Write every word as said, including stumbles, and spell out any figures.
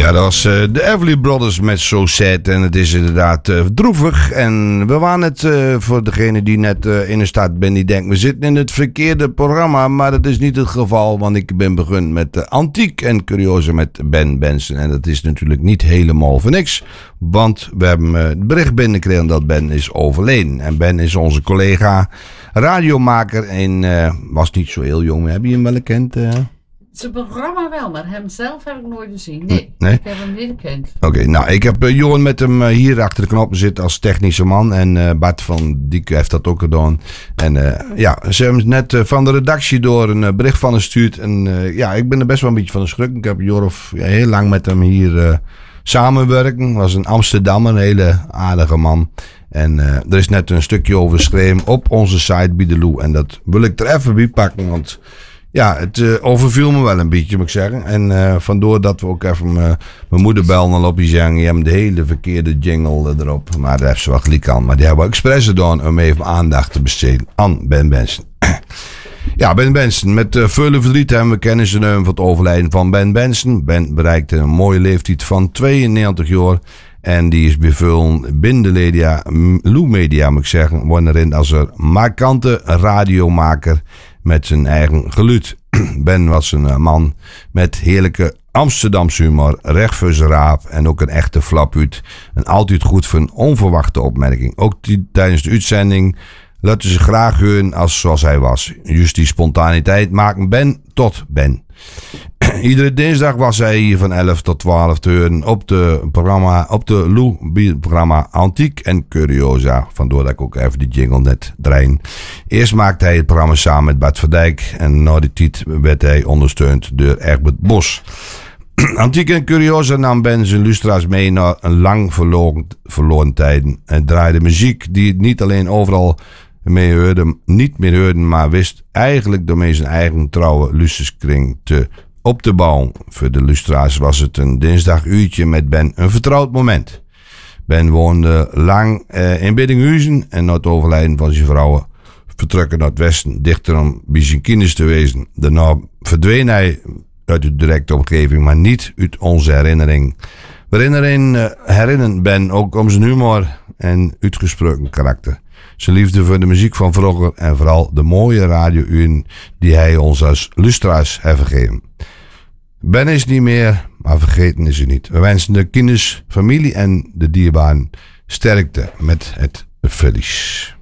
Ja, dat was uh, de Everly Brothers met So Sad. En het is inderdaad uh, droevig. En we waren het, uh, voor degene die net uh, in de stad ben, die denkt, we zitten in het verkeerde programma. Maar dat is niet het geval, want ik ben begonnen met uh, Antiek en Curiosa met Ben Benson. En dat is natuurlijk niet helemaal voor niks. Want we hebben uh, het bericht binnengekregen dat Ben is overleden. En Ben is onze collega, radiomaker. En uh, was niet zo heel jong. Heb je hem wel gekend? Uh? Zijn programma wel, maar hemzelf heb ik nooit gezien. Nee, nee? Ik heb hem niet gekend. Oké, okay, nou, ik heb uh, Johan met hem uh, hier achter de knoppen zitten als technische man. En uh, Bart van Diek heeft dat ook gedaan. En uh, ja, ze hebben net uh, van de redactie door een uh, bericht van gestuurd. En uh, ja, ik ben er best wel een beetje van de schrik. Ik heb Jorf ja, heel lang met hem hier uh, samenwerken. Was een Amsterdammer, een hele aardige man. En uh, er is net een stukje over geschreven op onze site Biedeloe. En dat wil ik er even bij pakken, want... Ja, het uh, overviel me wel een beetje, moet ik zeggen. En uh, vandoor dat we ook even uh, mijn moeder belden al op die zeggen. Je hebt de hele verkeerde jingle erop. Maar daar heeft ze wel gelijk aan. Maar die hebben we expres gedaan om even aandacht te besteden aan Ben Benson. Ja, Ben Benson. Met uh, veel verdriet hebben we kennis genomen van het overlijden van Ben Benson. Ben bereikte een mooie leeftijd van tweeënnegentig jaar. En die is bevuld binnen de media, Lou Media moet ik zeggen. Wordt erin als een markante radiomaker met zijn eigen geluid. Ben was een man met heerlijke Amsterdamse humor, recht voor zijn raap en ook een echte flapuut. En altijd goed voor een onverwachte opmerking. Ook die, tijdens de uitzending laten ze graag horen als zoals hij was. Juist die spontaniteit maakt Ben tot Ben. Iedere dinsdag was hij hier van elf tot twaalf te horen op de programma, op de Lou-programma Antiek en Curiosa. Vandoor dat ik ook even die jingle net draai. Eerst maakte hij het programma samen met Bart van Dijk en na die tijd werd hij ondersteund door Egbert Bos. Antiek en Curiosa nam Ben zijn lustra's mee naar een lang verloren, verloren tijden. En draaide muziek die het niet alleen overal mee hoorde, niet meer hoorde, maar wist eigenlijk door mee zijn eigen trouwe luisterskring te op te bouwen. Voor de lustra's was het een dinsdaguurtje met Ben een vertrouwd moment. Ben woonde lang uh, in Biddinghuizen en na het overlijden van zijn vrouw vertrokken naar het westen, dichter om bij zijn kinders te wezen. Daarna verdween hij uit de directe omgeving, maar niet uit onze herinnering. We herinneren, uh, herinneren Ben ook om zijn humor en uitgesproken karakter. Zijn liefde voor de muziek van vroeger en vooral de mooie radiouren die hij ons als lustra's heeft gegeven. Ben is niet meer, maar vergeten is hij niet. We wensen de kinders, familie en de dierbaren sterkte met het verlies.